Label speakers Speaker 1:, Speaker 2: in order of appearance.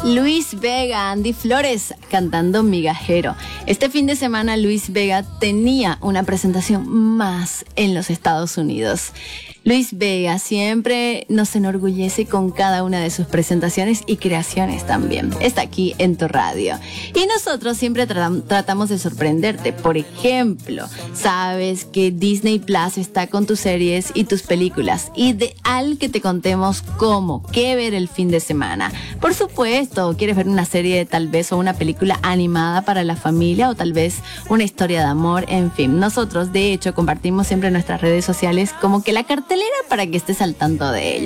Speaker 1: Luis Vega, Andy Flores cantando Migajero. Este fin de semana Luis Vega tenía una presentación más en los Estados Unidos. Luis Vega siempre nos enorgullece con cada una de sus presentaciones y creaciones también. Está aquí en tu radio. Y nosotros siempre tratamos de sorprenderte. Por ejemplo, sabes que Disney Plus está con tus series y tus películas. Ideal que te contemos cómo, qué ver el fin de semana. Por supuesto, quieres ver una serie tal vez o una película animada para la familia o tal vez una historia de amor, en fin. Nosotros, de hecho, compartimos siempre en nuestras redes sociales como que la cartelera para que estés al tanto de ella.